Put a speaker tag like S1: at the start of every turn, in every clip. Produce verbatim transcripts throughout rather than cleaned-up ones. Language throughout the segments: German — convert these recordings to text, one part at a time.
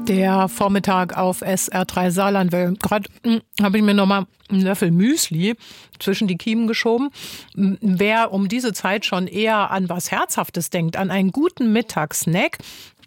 S1: Der Vormittag auf S R drei Saarlandwelle. Gerade hm, habe ich mir nochmal einen Löffel Müsli zwischen die Kiemen geschoben. Wer um diese Zeit schon eher an was Herzhaftes denkt, an einen guten Mittagssnack,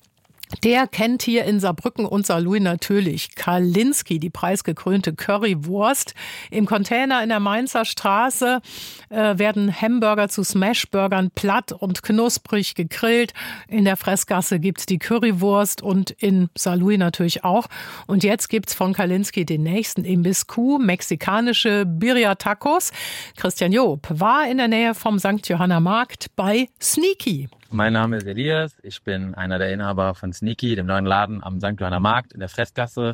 S1: der kennt hier in Saarbrücken und Saarlouis natürlich Kalinski, die preisgekrönte Currywurst. Im Container in der Mainzer Straße äh, werden Hamburger zu Smashburgern platt und knusprig gegrillt. In der Fressgasse gibt's die Currywurst und in Saarlouis natürlich auch. Und jetzt gibt's von Kalinski den nächsten Imbiss Kuh, mexikanische Birria Tacos. Christian Job war in der Nähe vom Sankt Johanner Markt bei Sneaky.
S2: Mein Name ist Elias, ich bin einer der Inhaber von Sneaky, dem neuen Laden am Sankt Johanner Markt in der Fressgasse.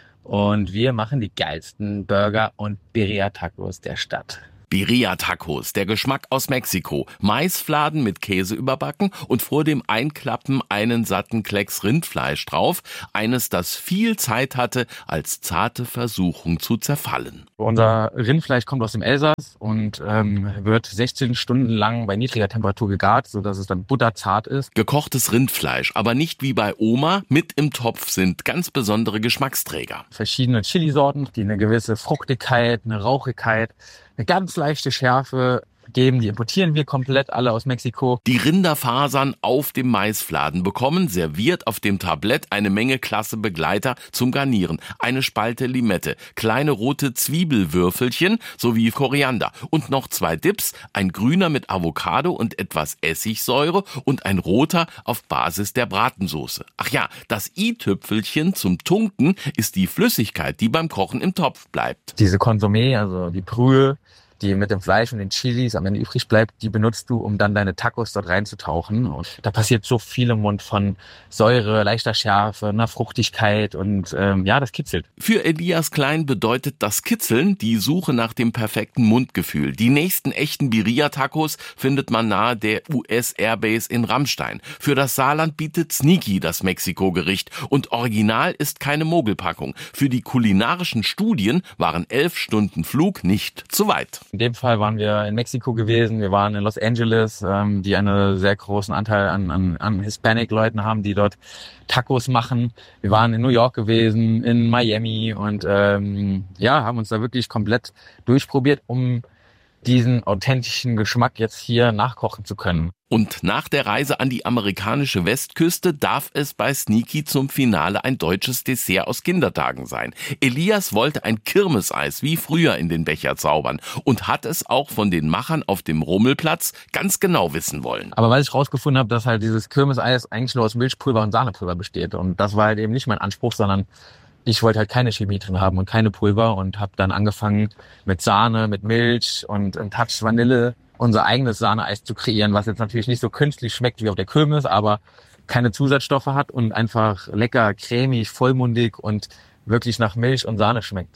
S2: Und wir machen die geilsten Burger und Birria-Tacos der Stadt.
S3: Birria-Tacos, der Geschmack aus Mexiko. Maisfladen mit Käse überbacken und vor dem Einklappen einen satten Klecks Rindfleisch drauf. Eines, das viel Zeit hatte, als zarte Versuchung zu zerfallen.
S2: Unser Rindfleisch kommt aus dem Elsass und ähm, wird sechzehn Stunden lang bei niedriger Temperatur gegart, sodass es dann butterzart ist.
S3: Gekochtes Rindfleisch, aber nicht wie bei Oma. Mit im Topf sind ganz besondere Geschmacksträger.
S2: Verschiedene Chilisorten, die eine gewisse Fruchtigkeit, eine Rauchigkeit, eine ganz leichte Schärfe geben. Die importieren wir komplett alle aus Mexiko.
S3: Die Rinderfasern auf dem Maisfladen bekommen, serviert auf dem Tablett eine Menge klasse Begleiter zum Garnieren. Eine Spalte Limette, kleine rote Zwiebelwürfelchen sowie Koriander und noch zwei Dips, ein grüner mit Avocado und etwas Essigsäure und ein roter auf Basis der Bratensoße. Ach ja, das i-Tüpfelchen zum Tunken ist die Flüssigkeit, die beim Kochen im Topf bleibt.
S2: Diese Consommé, also die Brühe, die mit dem Fleisch und den Chilis am Ende übrig bleibt, die benutzt du, um dann deine Tacos dort reinzutauchen. Und da passiert so viel im Mund von Säure, leichter Schärfe, einer Fruchtigkeit und ähm, ja, das kitzelt.
S3: Für Elias Klein bedeutet das Kitzeln die Suche nach dem perfekten Mundgefühl. Die nächsten echten Birria-Tacos findet man nahe der U S-Airbase in Ramstein. Für das Saarland bietet Sneaky das Mexiko-Gericht und original ist keine Mogelpackung. Für die kulinarischen Studien waren elf Stunden Flug nicht zu weit.
S2: In dem Fall waren wir in Mexiko gewesen, wir waren in Los Angeles, ähm, die einen sehr großen Anteil an, an, an Hispanic-Leuten haben, die dort Tacos machen. Wir waren in New York gewesen, in Miami und ähm, ja, haben uns da wirklich komplett durchprobiert, um diesen authentischen Geschmack jetzt hier nachkochen zu können.
S3: Und nach der Reise an die amerikanische Westküste darf es bei Sneaky zum Finale ein deutsches Dessert aus Kindertagen sein. Elias wollte ein Kirmeseis wie früher in den Becher zaubern und hat es auch von den Machern auf dem Rummelplatz ganz genau wissen wollen.
S2: Aber weil ich rausgefunden habe, dass halt dieses Kirmeseis eigentlich nur aus Milchpulver und Sahnepulver besteht und das war halt eben nicht mein Anspruch, sondern ich wollte halt keine Chemie drin haben und keine Pulver und habe dann angefangen mit Sahne, mit Milch und einem Touch Vanille unser eigenes Sahneeis zu kreieren, was jetzt natürlich nicht so künstlich schmeckt wie auf der Kirmes, aber keine Zusatzstoffe hat und einfach lecker, cremig, vollmundig und wirklich nach Milch und Sahne schmeckt.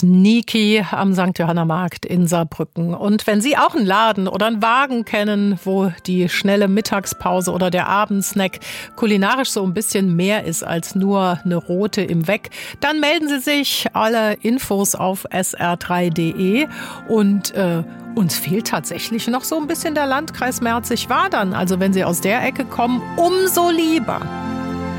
S1: Sneaky am Sankt Johanner Markt in Saarbrücken. Und wenn Sie auch einen Laden oder einen Wagen kennen, wo die schnelle Mittagspause oder der Abendsnack kulinarisch so ein bisschen mehr ist als nur eine rote im Weg, dann melden Sie sich. Alle Infos auf S R drei Punkt de. Und äh, uns fehlt tatsächlich noch so ein bisschen der Landkreis Merzig-Wadern. Also wenn Sie aus der Ecke kommen, umso lieber.